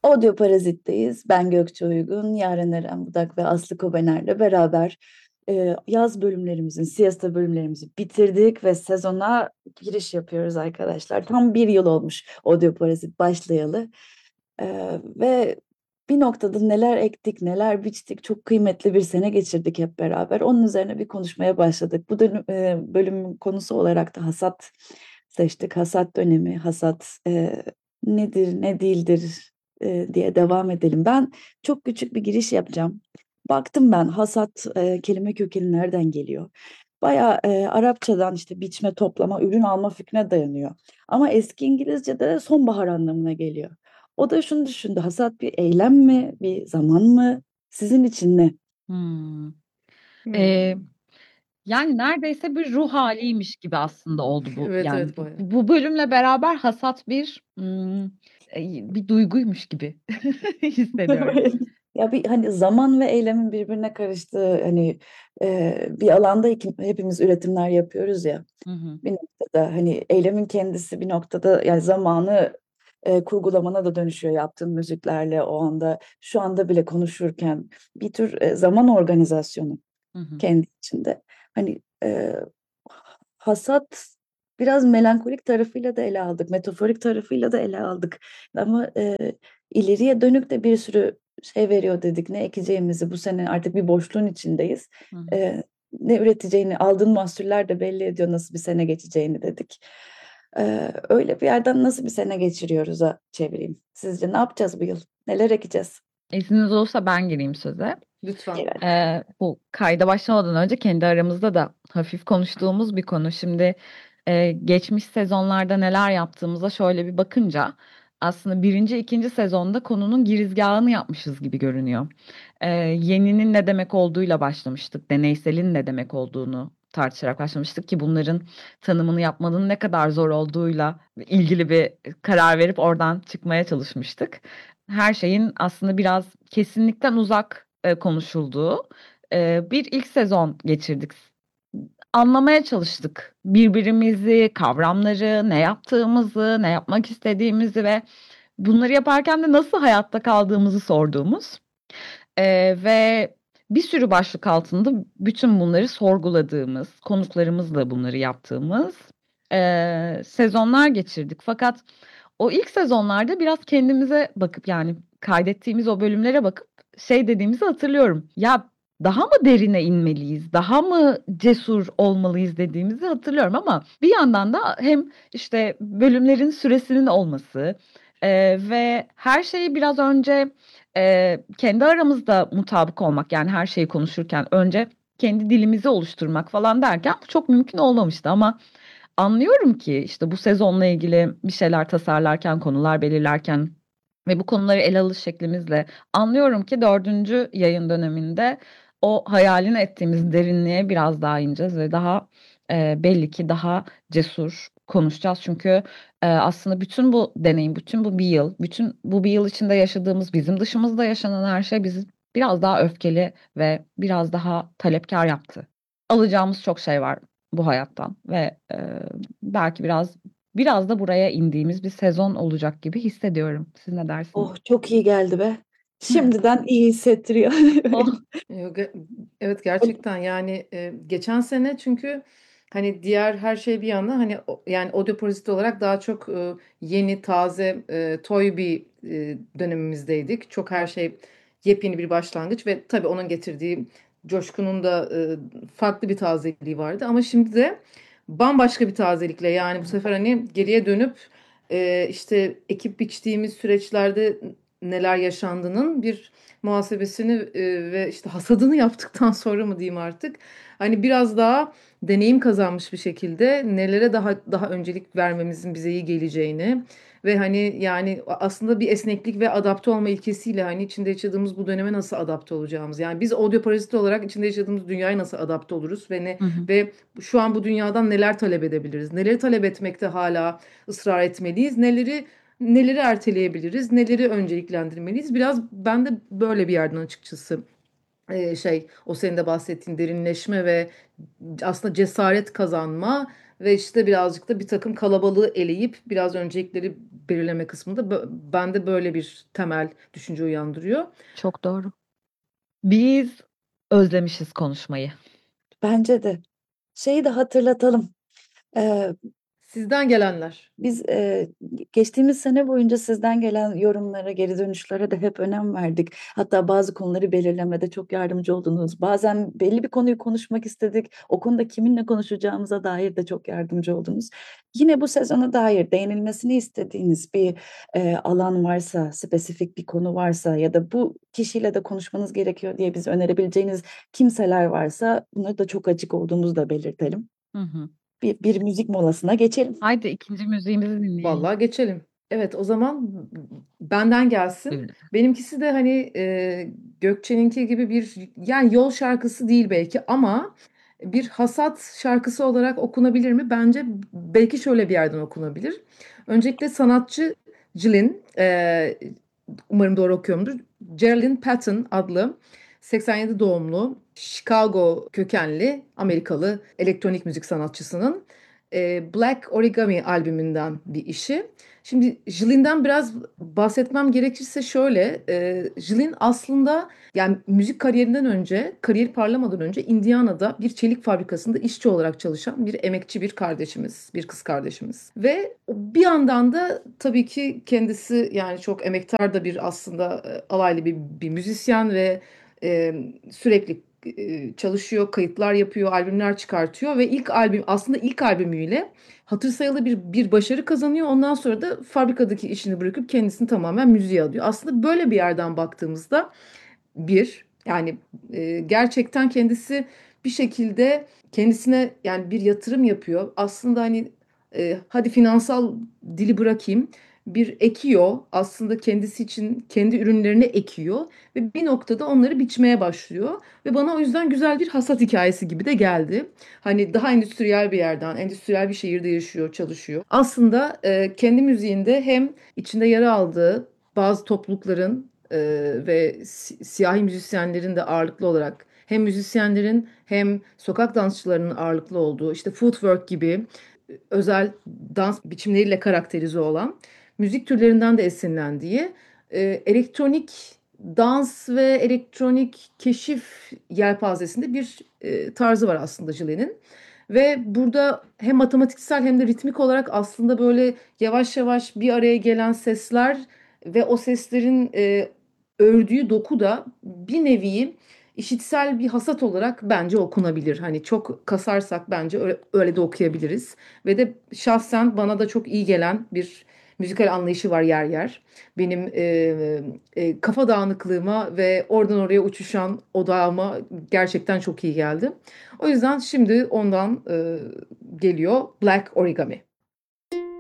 Audio Parazit'teyiz. Ben Gökçe Uygun, Yaren Eren Budak ve Aslı Kobener'le beraber yaz bölümlerimizin, siesta bölümlerimizi bitirdik ve sezona giriş yapıyoruz arkadaşlar. Tam bir yıl olmuş Audio Parazit başlayalı. Ve bir noktada neler ektik, neler biçtik, çok kıymetli bir sene geçirdik hep beraber. Onun üzerine bir konuşmaya başladık. Bu bölümün konusu olarak da hasat seçtik. Hasat dönemi, hasat nedir, ne değildir diye devam edelim. Ben çok küçük bir giriş yapacağım. Baktım ben hasat kelime kökeni nereden geliyor? Bayağı Arapçadan işte biçme, toplama, ürün alma fikrine dayanıyor. Ama eski İngilizce'de sonbahar anlamına geliyor. O da şunu düşündü. Hasat bir eylem mi, bir zaman mı? Sizin için ne? Hmm. Ee, Hmm. Yani neredeyse bir ruh haliymiş gibi aslında oldu bu. Evet Yani evet bayağı. bu bölümle beraber hasat bir duyguymuş gibi hissediyorum. Ya bir hani zaman ve eylemin birbirine karıştığı hani bir alanda hepimiz üretimler yapıyoruz ya. Hı hı. Bir noktada hani eylemin kendisi bir noktada yani zamanı kurgulamana da dönüşüyor yaptığın müziklerle o anda şu anda bile konuşurken bir tür zaman organizasyonu Hı hı. kendi içinde. Hani hasat biraz melankolik tarafıyla da ele aldık, metaforik tarafıyla da ele aldık. Ama ileriye dönük de bir sürü şey veriyor dedik. Ne ekeceğimizi bu sene artık bir boşluğun içindeyiz. Hı hı. Ne üreteceğini aldığın mahsuller de belli ediyor nasıl bir sene geçeceğini dedik. Öyle bir yerden nasıl bir sene geçiriyoruz'a çevireyim. Sizce ne yapacağız bu yıl? Neler ekeceğiz? İzniniz olursa ben gireyim söze. Lütfen. Gel. Bu kayda başlamadan önce kendi aramızda da hafif konuştuğumuz bir konu. Şimdi geçmiş sezonlarda neler yaptığımıza şöyle bir bakınca aslında birinci, ikinci sezonda konunun girizgahını yapmışız gibi görünüyor. Yeninin ne demek olduğuyla başlamıştık. Deneyselin ne demek olduğunu tartışarak başlamıştık ki bunların tanımını yapmanın ne kadar zor olduğuyla ilgili bir karar verip oradan çıkmaya çalışmıştık. Her şeyin aslında biraz kesinlikten uzak konuşulduğu bir ilk sezon geçirdik. Anlamaya çalıştık birbirimizi, kavramları, ne yaptığımızı, ne yapmak istediğimizi ve bunları yaparken de nasıl hayatta kaldığımızı sorduğumuz ve bir sürü başlık altında bütün bunları sorguladığımız, konuklarımızla bunları yaptığımız sezonlar geçirdik. Fakat o ilk sezonlarda biraz kendimize bakıp yani kaydettiğimiz o bölümlere bakıp şey dediğimizi hatırlıyorum. Ya daha mı derine inmeliyiz, daha mı cesur olmalıyız dediğimizi hatırlıyorum ama bir yandan da hem işte bölümlerin süresinin olması ve her şeyi biraz önce kendi aramızda mutabık olmak yani her şeyi konuşurken önce kendi dilimizi oluşturmak falan derken bu çok mümkün olmamıştı ama anlıyorum ki işte bu sezonla ilgili bir şeyler tasarlarken, konular belirlerken ve bu konuları ele alış şeklimizle anlıyorum ki dördüncü yayın döneminde o hayalini ettiğimiz derinliğe biraz daha ineceğiz ve daha belli ki daha cesur konuşacağız. Çünkü aslında bütün bu deneyim, bütün bu bir yıl, bütün bu bir yıl içinde yaşadığımız, bizim dışımızda yaşanan her şey bizi biraz daha öfkeli ve biraz daha talepkar yaptı. Alacağımız çok şey var bu hayattan ve belki biraz da buraya indiğimiz bir sezon olacak gibi hissediyorum. Siz ne dersiniz? Oh çok iyi geldi be. Şimdiden iyi hissettiriyor. Oh. Yok, evet gerçekten yani geçen sene çünkü hani diğer her şey bir yana hani yani audio Parazit olarak daha çok yeni taze toy bir dönemimizdeydik. Çok her şey yepyeni bir başlangıç ve tabii onun getirdiği coşkunun da farklı bir tazeliği vardı ama şimdi de bambaşka bir tazelikle yani bu sefer hani geriye dönüp işte ekip biçtiğimiz süreçlerde neler yaşandığının bir muhasebesini ve işte hasadını yaptıktan sonra mı diyeyim artık hani biraz daha deneyim kazanmış bir şekilde nelere daha öncelik vermemizin bize iyi geleceğini ve hani yani aslında bir esneklik ve adapte olma ilkesiyle hani içinde yaşadığımız bu döneme nasıl adapte olacağımız yani biz audio parazit olarak içinde yaşadığımız dünyaya nasıl adapte oluruz Hı hı. ve şu an bu dünyadan neler talep edebiliriz, neleri talep etmekte hala ısrar etmeliyiz, neleri erteleyebiliriz, neleri önceliklendirmeliyiz. Biraz ben de böyle bir yerden açıkçası o senin de bahsettiğin derinleşme ve aslında cesaret kazanma ve işte birazcık da bir takım kalabalığı eleyip biraz öncelikleri belirleme kısmında bende böyle bir temel düşünce uyandırıyor. Çok doğru. Biz özlemişiz konuşmayı. Bence de. Şeyi de hatırlatalım. Ee, Sizden gelenler. Biz geçtiğimiz sene boyunca sizden gelen yorumlara, geri dönüşlere de hep önem verdik. Hatta bazı konuları belirlemede çok yardımcı oldunuz. Bazen belli bir konuyu konuşmak istedik. O konuda kiminle konuşacağımıza dair de çok yardımcı oldunuz. Yine bu sezona dair değinilmesini istediğiniz bir alan varsa, spesifik bir konu varsa ya da bu kişiyle de konuşmanız gerekiyor diye bize önerebileceğiniz kimseler varsa buna da çok açık olduğumuzu da belirtelim. Hı hı. Bir müzik molasına geçelim. Haydi ikinci müziğimizi dinleyelim. Vallahi geçelim. Evet, o zaman benden gelsin. Buyurun. Benimkisi de hani Gökçe'ninki gibi bir yani yol şarkısı değil belki ama bir hasat şarkısı olarak okunabilir mi? Bence belki şöyle bir yerden okunabilir. Öncelikle sanatçı Jilin, umarım doğru okuyorumdur. Geraldine Patton adlı 87 doğumlu Chicago kökenli Amerikalı elektronik müzik sanatçısının Black Origami albümünden bir işi. Şimdi Jilin'den biraz bahsetmem gerekirse şöyle, Jilin aslında yani müzik kariyerinden önce, kariyeri parlamadan önce Indiana'da bir çelik fabrikasında işçi olarak çalışan bir emekçi bir kardeşimiz, bir kız kardeşimiz. Ve bir yandan da tabii ki kendisi yani çok emektar da bir aslında alaylı bir müzisyen ve sürekli çalışıyor, kayıtlar yapıyor, albümler çıkartıyor ve ilk albümüyle hatır sayılı bir başarı kazanıyor. Ondan sonra da fabrikadaki işini bırakıp kendisini tamamen müziğe adıyor. Aslında böyle bir yerden baktığımızda yani gerçekten kendisi bir şekilde kendisine yani bir yatırım yapıyor. Aslında hani hadi finansal dili bırakayım. Bir ekiyor. Aslında kendisi için kendi ürünlerini ekiyor ve bir noktada onları biçmeye başlıyor ve bana o yüzden güzel bir hasat hikayesi gibi de geldi. Hani daha endüstriyel bir yerden, endüstriyel bir şehirde yaşıyor, çalışıyor. Aslında kendi müziğinde hem içinde yer aldığı bazı toplulukların ve siyahi müzisyenlerin de ağırlıklı olarak hem müzisyenlerin hem sokak dansçılarının ağırlıklı olduğu işte footwork gibi özel dans biçimleriyle karakterize olan müzik türlerinden de esinlendiği elektronik dans ve elektronik keşif yelpazesinde bir tarzı var aslında Jile'nin. Ve burada hem matematiksel hem de ritmik olarak aslında böyle yavaş yavaş bir araya gelen sesler ve o seslerin ördüğü doku da bir nevi işitsel bir hasat olarak bence okunabilir. Hani çok kasarsak bence öyle de okuyabiliriz. Ve de şahsen bana da çok iyi gelen bir müzikal anlayışı var yer yer. Benim kafa dağınıklığıma ve oradan oraya uçuşan odağıma gerçekten çok iyi geldi. O yüzden şimdi ondan geliyor Black Origami.